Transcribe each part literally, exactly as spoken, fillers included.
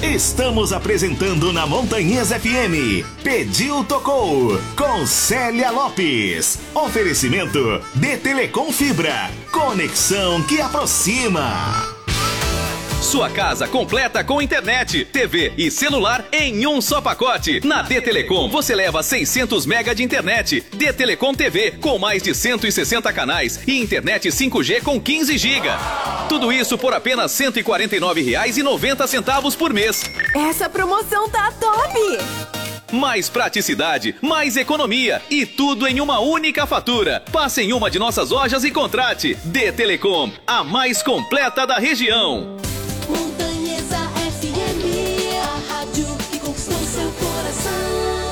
Estamos apresentando na Montanhês F M. Pediu, tocou. Com Célia Lopes. Oferecimento de Telecom Fibra. Conexão que aproxima. Sua casa completa com internet, T V e celular em um só pacote. Na D Telecom você leva seiscentos mega de internet. D Telecom T V com mais de cento e sessenta canais e internet cinco G com quinze gigas. Tudo isso por apenas cento e quarenta e nove reais e noventa centavos por mês. Essa promoção tá top! Mais praticidade, mais economia e tudo em uma única fatura. Passe em uma de nossas lojas e contrate. D Telecom, a mais completa da região. Montanhesa F M, a rádio que conquistou seu coração.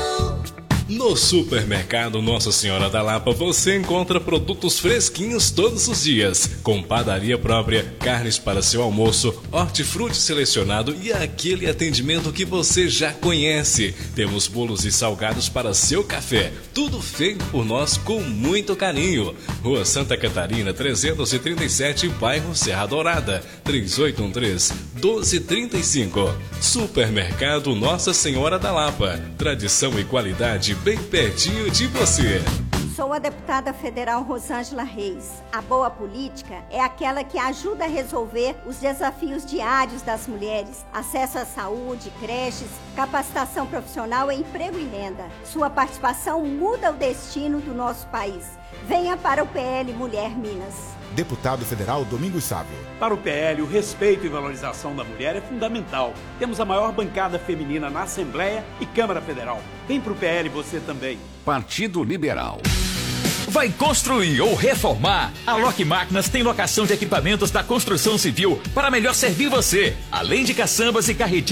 No supermercado Nossa Senhora da Lapa você encontra produtos fresquinhos todos os dias, com padaria própria, carnes para seu almoço, hortifruti selecionado e aquele atendimento que você já conhece. Temos bolos e salgados para seu café, tudo feito por nós com muito carinho. Rua Santa Catarina trezentos e trinta e sete, bairro Serra Dourada, três oito um três, um dois três cinco. Supermercado Nossa Senhora da Lapa, tradição e qualidade bem pertinho de você. Sou a deputada federal Rosângela Reis. A boa política é aquela que ajuda a resolver os desafios diários das mulheres. Acesso à saúde, creches, capacitação profissional e emprego e renda. Sua participação muda o destino do nosso país. Venha para o P L Mulher Minas. Deputado Federal Domingos Sávio. Para o P L, o respeito e valorização da mulher é fundamental. Temos a maior bancada feminina na Assembleia e Câmara Federal. Vem pro P L você também. Partido Liberal. Vai construir ou reformar? A Lock Máquinas tem locação de equipamentos da construção civil para melhor servir você. Além de caçambas e carretilhas